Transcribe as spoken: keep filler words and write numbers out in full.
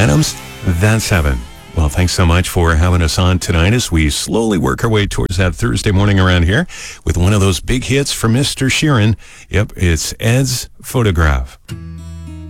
Adams, That's Heaven. Well, thanks so much for having us on tonight as we slowly work our way towards that Thursday morning around here with one of those big hits from Mister Sheeran. Yep, it's Ed's Photograph.